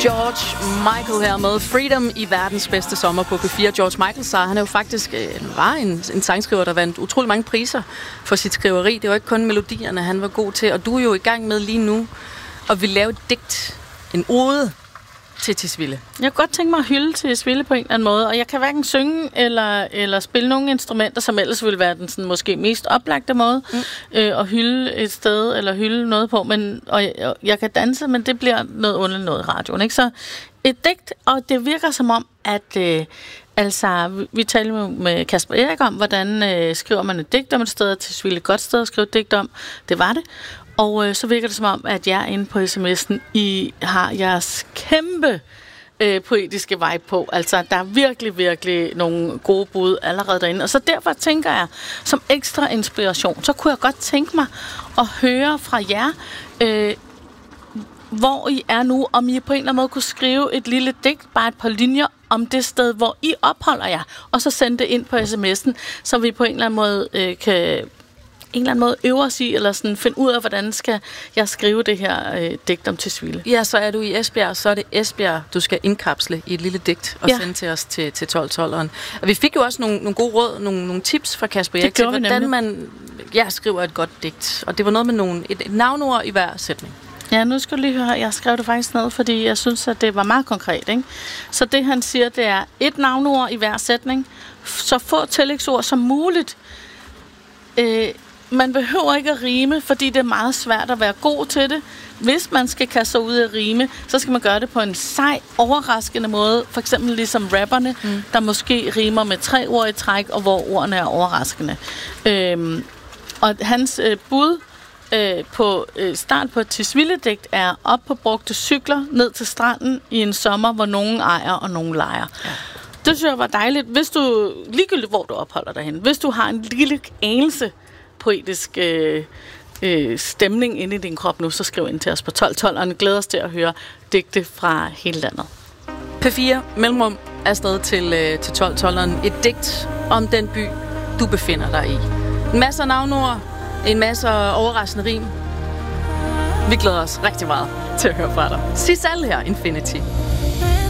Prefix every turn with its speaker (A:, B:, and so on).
A: George Michael her med Freedom i verdens bedste sommer på P4. George Michael sagde, han er jo faktisk var en sangskriver, der vandt utrolig mange priser for sit skriveri. Det var ikke kun melodierne, han var god til. Og du er jo i gang med lige nu at vil lave et digt, en ode til Tisvilde. Jeg kunne godt tænke mig at hylde Tisvilde på en eller anden måde, og jeg kan hverken synge eller spille nogle instrumenter, som ellers ville være den sådan, måske mest oplagte måde at hylde et sted eller hylde noget på, og jeg kan danse, men det bliver noget underligt noget i radioen, ikke? Så et digt, og det virker som om, at vi talte med Kasper Erik om, hvordan skriver man et digt om et sted, Tisvilde et godt sted at skrive et digt om. Det var det. Og så virker det som om, at jeg inde på sms'en, I har jeres kæmpe poetiske vibe på. Altså, der er virkelig, virkelig nogle gode bud allerede derinde. Og så derfor tænker jeg, som ekstra inspiration, så kunne jeg godt tænke mig at høre fra jer, hvor I er nu, om I på en eller anden måde kunne skrive et lille digt, bare et par linjer om det sted, hvor I opholder jer, og så sende det ind på sms'en, så vi på en eller anden måde kan øve os i, eller sådan finde ud af, hvordan skal jeg skrive det her digt om Tisvilde. Ja, så er du i Esbjerg, så er det Esbjerg, du skal indkapsle i et lille digt og sende til os til 12-12'eren. Og vi fik jo også nogle gode råd, nogle tips fra Kasper Erik til, hvordan man skriver et godt digt. Og det var noget med et navnord i hver sætning. Ja, nu skal du lige høre, jeg skrev det faktisk ned, fordi jeg synes, at det var meget konkret, ikke? Så det, han siger, det er et navnord i hver sætning, så få tillægsord som muligt. Man behøver ikke at rime, fordi det er meget svært at være god til det. Hvis man skal kaste sig ud af rime, så skal man gøre det på en sej, overraskende måde. For eksempel ligesom rapperne, der måske rimer med 3 ord i træk, og hvor ordene er overraskende. Og hans bud på start på et Tisvilde-digt er op på brugte cykler ned til stranden i en sommer, hvor nogen ejer og nogen lejer. Ja. Det synes jeg var dejligt. Hvis du, ligegyldigt hvor du opholder dig hen, hvis du har en lille anelse poetisk stemning inde i din krop nu, så skriv ind til os på 1212'erne. Glæder os til at høre digte fra hele landet. P4 Mellemrum er afsted til 1212'eren. Et digt om den by, du befinder dig i. En masse navnord, en masse overraskende rim. Vi glæder os rigtig meget til at høre fra dig. Sig selv her, Infinity.